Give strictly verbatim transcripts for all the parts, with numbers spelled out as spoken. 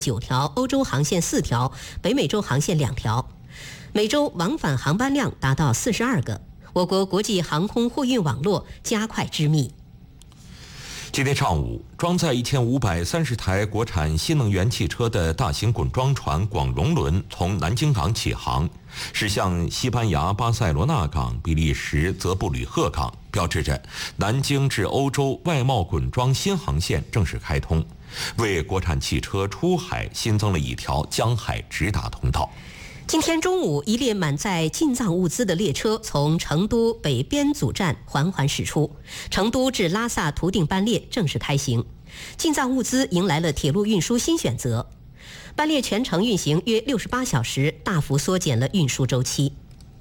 九条，欧洲航线四条，北美洲航线两条，每周往返航班量达到四十二个。我国国际航空货运网络加快织密。 今天上午，装载一千五百三十台国产新能源汽车的大型滚装船广融轮从南京港起航，驶向西班牙巴塞罗那港、比利时泽布吕赫港，标志着南京至欧洲外贸滚装新航线正式开通，为国产汽车出海新增了一条江海直达通道。 今天中午，一列满载进藏物资的列车从成都北边组站缓缓驶出，成都至拉萨图定班列正式开行。进藏物资迎来了铁路运输新选择，班列全程运行约六十八小时，大幅缩减了运输周期。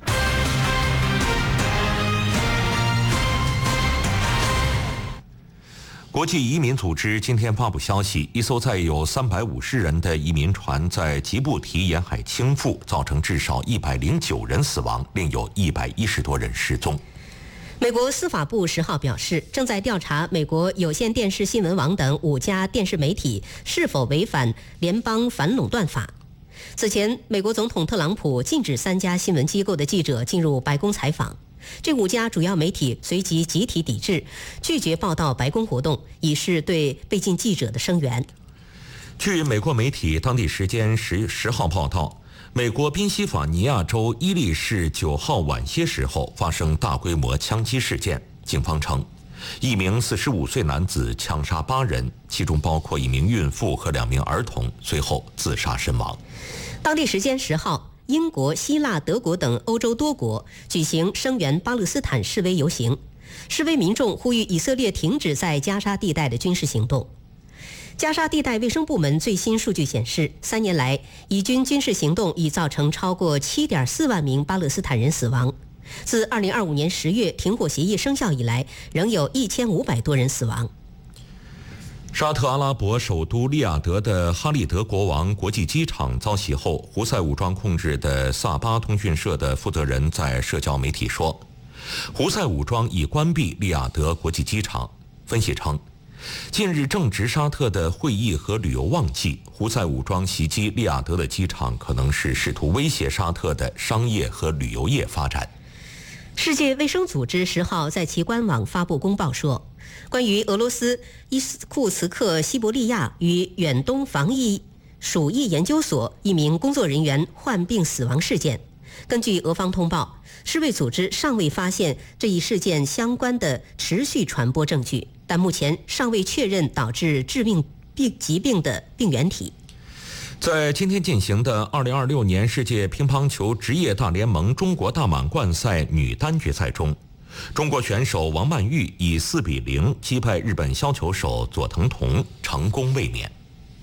国际移民组织今天发布消息，一艘载有三百五十人的移民船在吉布提沿海倾覆，造成至少一百零九人死亡，另有一百一十多人失踪。 美国司法部十号表示，正在调查美国有线电视新闻网等五家电视媒体是否违反联邦反垄断法。此前，美国总统特朗普禁止三家新闻机构的记者进入白宫采访。这五家主要媒体随即集体抵制，拒绝报道白宫活动，以示对被禁记者的声援。 据美国媒体当地时间十十号报道，美国宾夕法尼亚州伊利市九号晚些时候发生大规模枪击事件。警方称，一名四十五岁男子枪杀八人，其中包括一名孕妇和两名儿童，随后自杀身亡。 当地时间十号。英国、希腊、德国等欧洲多国举行声援巴勒斯坦示威游行，示威民众呼吁以色列停止在加沙地带的军事行动。加沙地带卫生部门最新数据显示，三年来以军军事行动已造成超过 七点四万名巴勒斯坦人死亡。自二零二五年十月停火协议生效以来，仍有一千五百多人死亡。 沙特阿拉伯首都利雅得的哈利德国王国际机场遭袭后，胡塞武装控制的萨巴通讯社的负责人在社交媒体说，胡塞武装已关闭利雅得国际机场。分析称，近日正值沙特的会议和旅游旺季，胡塞武装袭击利雅得的机场可能是试图威胁沙特的商业和旅游业发展。 世界卫生组织十号在其官网发布公报说，关于俄罗斯伊库茨克西伯利亚与远东防疫鼠疫研究所一名工作人员患病死亡事件，根据俄方通报，世卫组织尚未发现这一事件相关的持续传播证据，但目前尚未确认导致致命病疾病的病原体。 在今天进行的二零二六年世界乒乓球职业大联盟中国大满贯赛女单决赛中，中国选手王曼玉以四比零击败日本削球手佐藤瞳，成功卫冕。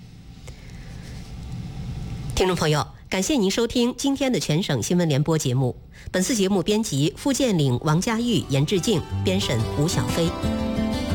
听众朋友，感谢您收听今天的全省新闻联播节目。本次节目编辑付建岭、王佳玉、严志静，编审吴小飞。